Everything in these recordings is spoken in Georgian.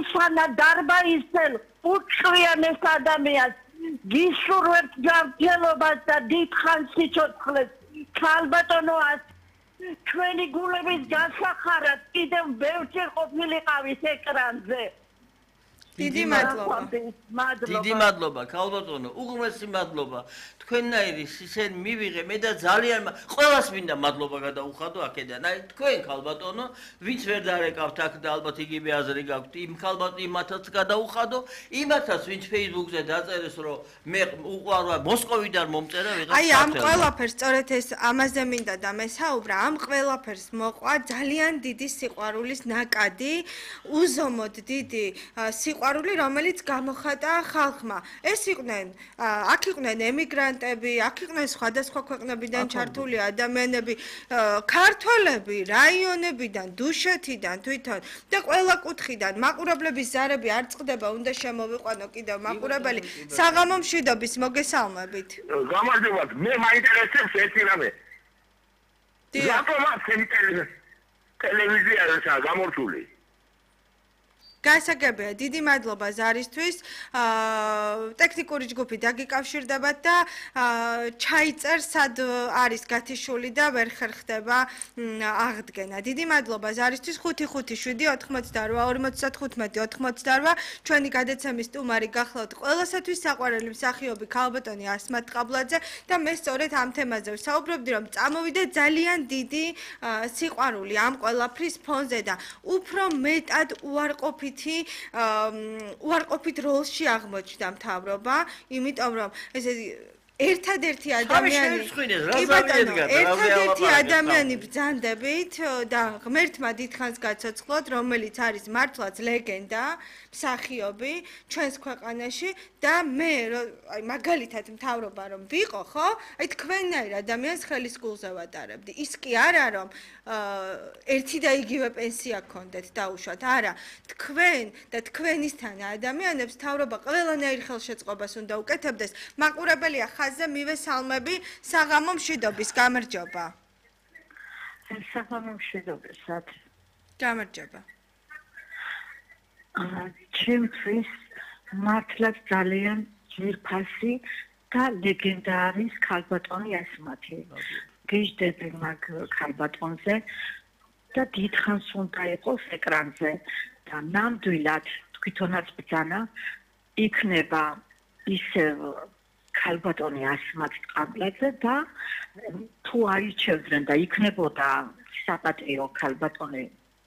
ისანა დარბა ისელ უჩვიანეს ადამიანს გისურვებთ ჯანმრთელობას და დიდხანს სიცოცხლეს ქალბატონო ჩვენი გულების გასახარად კიდევ ბევრჯერ ყოფილიყავის ეკრანზე დიდი მადლობა. დიდი მადლობა, ქალბატონო, უღრმესი მადლობა. თქვენნაირი ისენ მივიღე მე და ძალიან ყველას მინდა მადლობა გადაუხადო აქედან. აი თქვენ ქალბატონო, ვინც ვერ დარეკავთ აქ და ალბათ იგივე აზრი გაქვთ, იმ იმათაც გადაუხადო, იმათაც ვინც Facebook-ზე დაწერეს, რომ მე უყვარვა მოსკოვიდან მომწერა ვიღაც. აი ამ ყველაფერს სწორედ ეს ამაზე მინდა და მესაუბრა, ამ ყველაფერს მოყვა ძალიან დიდი სიყვარულის ნაკადი, უზომოდ დიდი სიყვარული, რომელიც გამოხატა ხალხმა. ეს იყვნენ, აქ იყვნენ ემიგრანტები, აქ იყვნენ სხვადასხვა ქვეყნებიდან ჩართული ადამიანები, ქართველები, რაიონებიდან, დუშეთიდან თვითონ და ყველა კუთხიდან. მაყურებლების ზარები არ წყდება, უნდა შემოვიყვანო კიდევ მაყურებელი. საღამო მშვიდობის, მოგესალმებით. გამარჯობათ, მე მაინტერესებს ერთი რამე. რატომ აქ ტელევიზია გამორთული? გასაგებია, დიდი მადლობა ზარისთვის. ტექნიკური ჯგუფი დაგიკავშირდებათ და ჩაიწერს სად არის გათიშული და ვერ ხერხდება აღდგენა. დიდი მადლობა ზარისთვის 557-88-45-88 ჩვენი გადაცემის სტუმარი გახლავთ ყველასათვის საყვარელი მსახიობი ქალბატონი ასმათ ყაბლაძე და მე სწორედ ამ თემაზე ვსაუბრობდი, რომ წამოვიდა ძალიან დიდი სიყვარული ამ ყველაფრის ფონზე და უფრო მეტად უარყოფით როლში აღმოჩნდა მთავრობა, იმიტომ რომ ეს ერთადერთი ადამიანი ბრძანდებით და ღმერთმა დიდხანს გაცოცხლოთ, რომელიც არის მართლაც ლეგენდა, მსახიობი ჩვენს ქვეყანაში და მე აი მაგალითად მთავრობა რომ ვიყო, ხო? აი თქვენნაირ ადამიანს ხელის გულზე ვატარებდი. ის კი არა რომ ერთი და იგივე პენსია გქონდეთ დაუშვათ, არა. თქვენ და თქვენისთან ადამიანებს მთავრობა ყველანაირ ხელშეწყობას უნდა უკეთებდეს. მაყურებელია ხაზზე მივესალმები, საღამო მშვიდობის, გამარჯობა. საღამო მშვიდობისად. გამარჯობა. ჩემთვის მართლაც ძალიან ძვირფასი და ლეგენდარის ქალბატონი ასმათი. გიждები მაგ ქალბატონზე და დიდხანს უნდა იყოს ეკრანზე და ნამდვილად თვითონაც ბრძანა იქნება ისევ ქალბატონი ასმათ ყაბლაძე და თუ აირჩევდნენ და იქნებოდა საპატიო ქალბატონი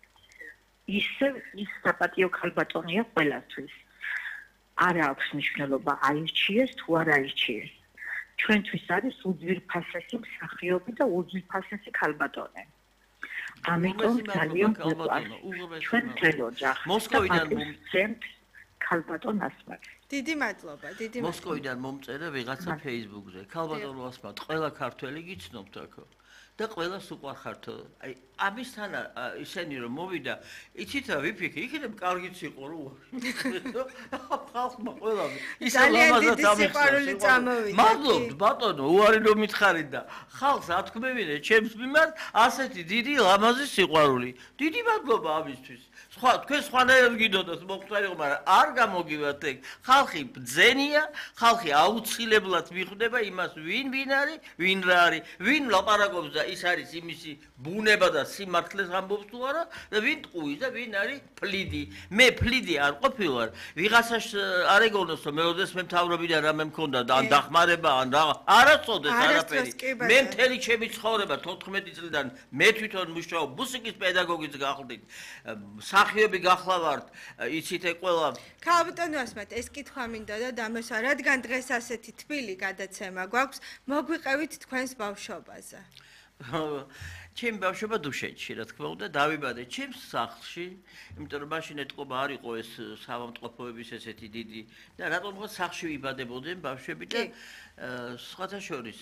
ის საპატიო ქალბატონია ყველასთვის. არ აქვს მნიშვნელობა აირჩიეს თუ არ აირჩიეს. ჩვენთვის არის უძვირფასესი მსახიობი და უძვირფასესი ქალბატონი. ამიტომ ძალიან გვიყვარს ჩვენ მთელ ოჯახს. მოსკოვიდან ქალბატონ ასმათ. დიდი მადლობა, დიდი მადლობა. მოსკოვიდან მომწერა ვიღაცა Facebook-ზე. ქალბატონო ასმათ, ყველა ქართველი გიცნობთ აქო. და ყველას უყვარხართ. აი ამისთან ისენი რომ მოვიდა, იცით რა ვიფიქრე, იქნებ კარგიც იყო რო. ხალხმა ყველამ ისე ლამაზად ამიხსნა. მადლობთ ბატონო, უარი რომ მითხარით და ხალხს ათქმევინე ჩემს მიმართ ასეთი დიდი ლამაზი სიყვარული. დიდი მადლობა ამისთვის. თქვენ სხვანაირად გიდოდოთ მოხდარიყო, მაგრამ არ გამოგივათ ეგ. ხალხი ბძენია, ხალხი აუცილებლად მიხვდება იმას, ვინ არის, ვინ რა არის, ვინ ლაპარაკობს და ის არის იმისი ბუნება და სიმართლეს ამბობს თუ არა და ვინ ტყუის და ვინ არის ფლიდი. მე ფლიდი არ ყოფილვარ, ვიღაცას არ ეგონოს რომ მეოდეს მე მთავრობიდან რამე მქონდა და ან დახმარება ან რა არასოდეს არაფერი. მე მთელი ჩემი ცხოვრება 14 წლიდან მე თვითონ მუშაობ მუსიკის პედაგოგიც გახლდით. მსახიობი გახლავართ, იცით ეგ ყველა. ქალბატონო ასმათ, ეს კითხვა მინდა და დამესვა, რადგან დღეს ასეთი თბილი გადაცემა გვაქვს, მოგვიყევით თქვენს ბავშვობაზე. ჩემი ბავშვობა დუშეთში, რა თქმა უნდა, დავიბადე ჩემს სახლში, იმიტომ რომ მაშინ ეთყობა არ იყო ეს საავადმყოფოების ესეთი დიდი და რატომღაც სახლში ვიბადებოდნენ ბავშვები და სხვათა შორის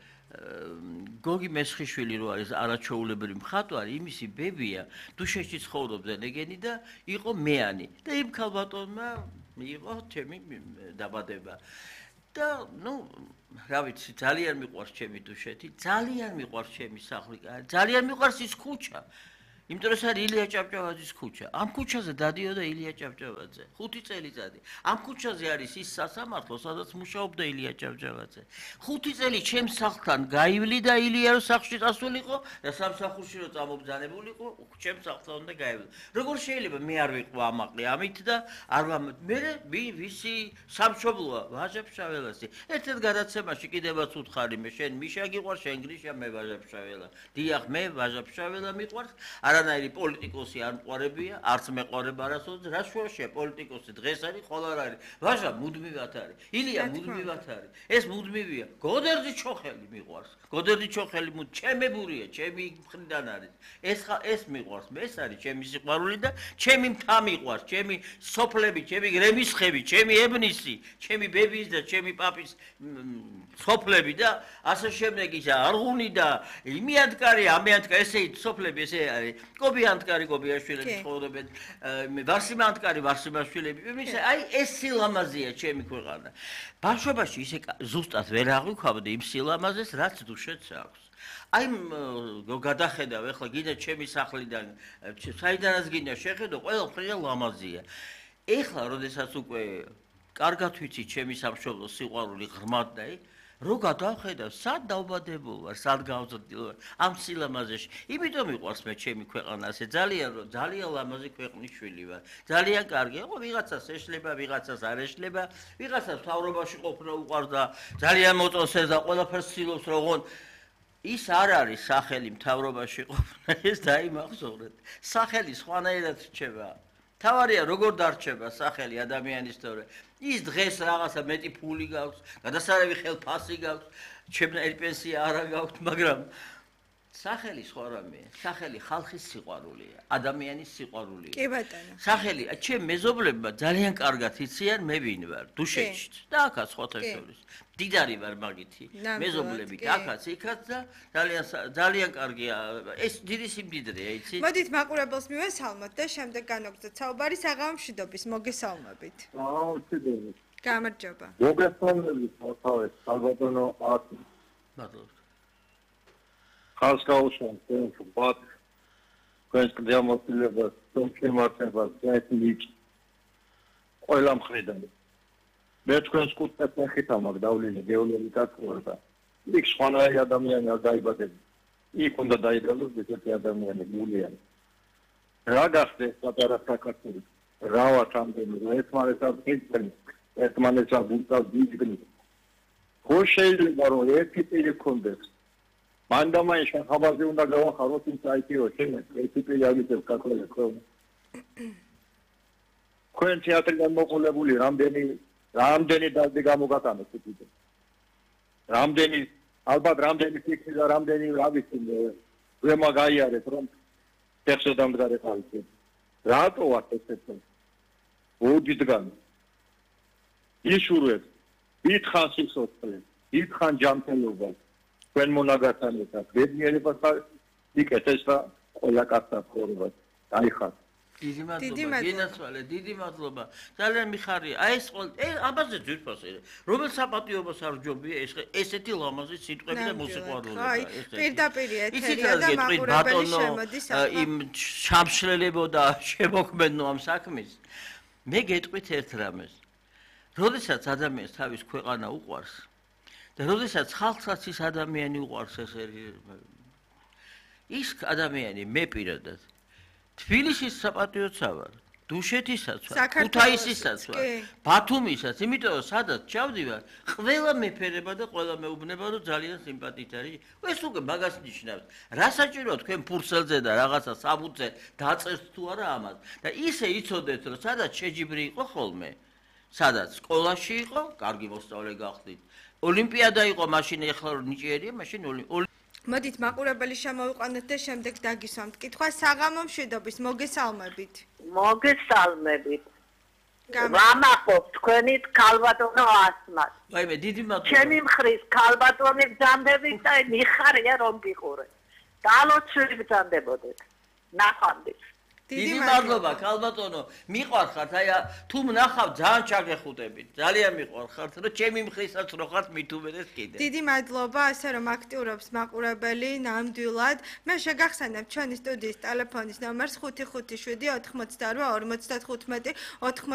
გოგი მესხიშვილი რო არის არაჩვეულებრივი მხატვარი, იმისი ბებია დუშეთში ცხოვრობდნენ ეგენი და იყო მეანი და იმ ქალბატონმა მიიღო ჩემი დაბადება. და ნუ რა ვიცი, ძალიან მიყვარს ჩემი დუშეთი, ძალიან მიყვარს ჩემი სახლი, ძალიან მიყვარს ის ქუჩა. იმიტომ რომ ეს არის ილია ჭავჭავაძის ქუჩა. ამ ქუჩაზე დადიოდა ილია ჭავჭავაძე. 5 წელიწადი. ამ ქუჩაზე არის ის სასამართლო, სადაც მუშაობდა ილია ჭავჭავაძე. 5 წელი ჩემს სახლთან გაივლიდა ილია რომ სახლში წასულიყო და სამსახურში რომ წამობძანებულიყო, ჩემს სახლთან უნდა გაივლიდო. როგორ შეიძლება მე არ ვიყო ამაყი ამით და არ მე ვისი სამშობლოა ვაჟა-ფშაველასი. ერთ-ერთ გადაცემაში კიდევაც უთხარი მე შენ მიშა გიყვარ, შენ გრიშა, მე ვაჟა-ფშაველა. დიახ, მე ვაჟა-ფშაველა მიყვარს. არანაირი პოლიტიკოსი არ მყარებია, არც მეყარება არასოდეს. რა შუაშია პოლიტიკოსი დღეს არის, ხოლმე არის. ვაჟა მუდმივად არის. ილია მუდმივად არის. ეს მუდმივია. გოდერძი ჩოხელი მიყვარს. გოდერძი ჩოხელი ჩემებურია, ჩემი მხრიდან არის. ეს მიყვარს. ეს არის ჩემი სიყვარული და ჩემი მთა მიყვარს, ჩემი სოფლები, ჩემი რემისხები, ჩემი ებნისი, ჩემი ბებიის და ჩემი პაპის სოფლები და ასე შემდეგ ისა არღუნი და იმიანტკარი, ამიანტკარი, ესე სოფლები ესე არის. კობიანტკარი, კობიაშვილები ცხოვრობენ, ვარსიმანტკარი, ვარსიმაშვილები. აი ეს სილამაზეა ჩემი ქვეყანა. ბავშვობაში ისე ზუსტად ვერ აღვიქვამდი იმ სილამაზეს, რაც დუშეთს აქვს. აი გადახედავ ახლა გინდა ჩემი სახლიდან საიდანაც გინდა შეხედო ყველა მხრიდან ლამაზია. ეხლა როდესაც უკვე კარგად ვიცი ჩემი სამშობლოს სიყვარული ღრმად და რო გადავხედავ სად დავბადებულ ვარ, სად გავზრდილ ვარ ამ სილამაზეში. იმიტომ მიყვარს მე ჩემი ქვეყანა ასე ძალიან ლამაზი ქვეყნის შვილი ვარ. ძალიან კარგი. ხო ვიღაცას ეშლება, ვიღაცას არ ეშლება, ვიღაცას მთავრობაში ყოფნა უყვარს და ძალიან მოწონს და ყველაფერს ცდილობს როგორ ის არ არის სახელი მთავრობაში ყოფნა, ეს დაიმახსოვრეთ. სახელი სხვანაირად რჩება. თავარია როგორ დარჩება სახელი ადამიანის თორე. ის დღეს რაღაცა მეტი ფული გაქვს, გადასარევი ხელფასი გაქვს, ჩემნაირი პენსია არა გაქვს, მაგრამ სახელი სხვა რამეა. სახელი ხალხის სიყვარულია, ადამიანის სიყვარულია. კი ბატონო. სახელი ჩემ მეზობლებმა ძალიან კარგად იციან მე ვინ ვარ, დუშეთშიც და აქაც სხვათა შორის. დიდარი ვარ მაგითი მეზობლები და აქაც იქაც და ძალიან კარგია ეს დიდი სიმდიდრეა იცი. მოდით მაყურებელს მივესალმოთ და შემდეგ განვაგრძელოთ საუბარი საღამოშიდობის მოგესალმებით. მოგესალმებით. გამარჯობა. მოგესალმებით მოთავეს საბატონო ათი. მადლობა. ხალხს გაუშვათ თქვენ თქვენს დემოკრატიას თომჩემართებას გაეთმით ყველა მხრიდან. მე თქვენს კუთხეს ნახეთ ამაგ დავლინე გეოლოგიური კაცობრა. იქ სხვანაირი ადამიანი არ დაიბადება. იქ უნდა დაიბადოს ესეთი ადამიანი გულიანი. რა გახდეს პატარა საქართველოს? რავათ ამდენი ერთმანეთს ფიქრენ, ერთმანეთს ბუნტავს დიძგნი. ხო შეიძლება რომ ერთი პირი კონდეს. მანდამაი შეხაბაზე უნდა გავახაროთ იმ საიტიო შენე ერთი პირი აგიწევ საქართველოს ხოლმე. თქვენ თეატრიდან მოყოლებული რამდენი დაზი გამოგატანეთ თვითონ. რამდენი ალბათ რამდენი ფიქრი და რამდენი რა ვიცი ვემა გაიარეთ რომ ტექსტი დამდგარიყავით. რატო ვართ ესეთი? ოდიდან იშურეთ ითხან სიცოცხლე, ითხან ჯანმრთელობა თქვენ მონაგათანებთან ბედნიერებას იკეთეს და ყველა კაცს ხორბად დაიხარ. დიდი მადლობა, გენაცვალე, დიდი მადლობა. ძალიან მიხარია. აი ეს ამაზე ძირფასი. რომელ საპატიობას არ ჯობია ესეთი ლამაზი სიტყვები და მუსიყვარული. აი, პირდაპირ ეთერია და მაყურებელი შემოდის ახლა. იმ ჩამშლელებო და შემოქმედნო ამ საქმეს. მე გეტყვით ერთ რამეს. როდესაც ადამიანს თავის ქვეყანა უყვარს და როდესაც ხალხსაც ის ადამიანი უყვარს ის ადამიანი მე პირადად თბილისის საპატიოცა ვარ, დუშეთისაც ვარ, ქუთაისისაც ვარ, ბათუმისაც, იმიტომ რომ სადაც ჩავდივარ, ყველა მეფერება და ყველა მეუბნება რომ ძალიან სიმპათით არის. ეს უკვე მაგას ნიშნავს. რა საჭიროა თქვენ ფურსელზე და რაღაცა საბუთზე დაწერთ თუ არა ამას და ისე იცოდეთ რომ სადაც შეჯიბრი იყო ხოლმე, სადაც სკოლაში იყო, კარგი მოსწავლე გახდით. ოლიმპიადა იყო, მაშინ ეხლა რომ ნიჭიერია, მაშინ მოდით მაყურებელი შემოვიყვანოთ და შემდეგ დაგისვამთ კითხვა საღამომშვიდობის მოგესალმებით. მოგესალმებით. ვამაყობ თქვენით ქალბატონო ასმას. ვაიმე, დიდი მადლობა. ჩემი მხრის ქალბატონი ბრძანდებით და მიხარია რომ გიყურე. დალოცვით ბრძანდებოდეთ. ნახამდით. დიდი მადლობა, ქალბატონო. მიყვარხართ, აი თუ მნახავ ძალიან ჩაგეხუტებით. ძალიან მიყვარხართ, რომ ჩემი მხისაც რო ხართ მით უმეტეს კიდე. დიდი მადლობა, ასე რომ აქტიურობს მაყურებელი ნამდვილად. მე შეგახსენებ ჩვენი სტუდიის ტელეფონის ნომერს 557 88 55